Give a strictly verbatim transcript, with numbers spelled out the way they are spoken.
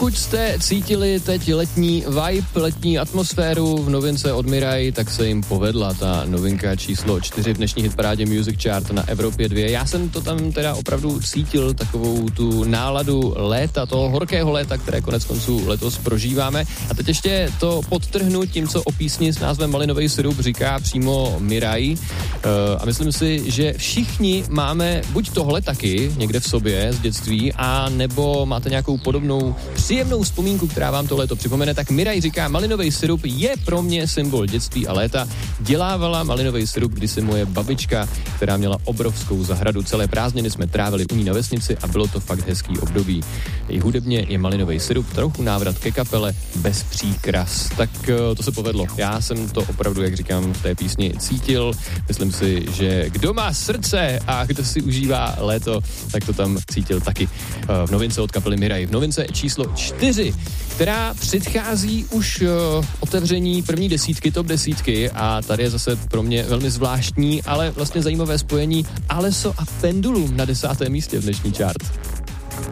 Pokud jste cítili teď letní vibe, letní atmosféru v novince od Mirai, tak se jim povedla ta novinka číslo čtyři v dnešní hitparádě Music Chart na Evropě dva. Já jsem to tam teda opravdu cítil, takovou tu náladu léta, toho horkého léta, které konec konců letos prožíváme. A teď ještě to podtrhnu tím, co o písni s názvem Malinový sirup říká přímo Mirai. Uh, a myslím si, že všichni máme buď tohle taky někde v sobě z dětství, a nebo máte nějakou podobnou příjemnou vzpomínku, která vám to léto připomene, tak Mirai říká, malinový sirup je pro mě symbol dětstí a léta. Dělávala malinový sirup kdysi moje babička, která měla obrovskou zahradu. Celé prázdniny jsme trávili u ní na vesnici a bylo to fakt hezký období. I hudebně je malinový sirup trochu návrat ke kapele bez příkras. Tak to se povedlo. Já jsem to opravdu, jak říkám, v té písni cítil. Myslím si, že kdo má srdce a kdo si užívá léto, tak to tam cítil taky v novince od kapely Mirai. V novince číslo čtyři, která předchází už uh, otevření první desítky, top desítky, a tady je zase pro mě velmi zvláštní, ale vlastně zajímavé spojení Alesso a Pendulum na desátém místě v dnešní chart.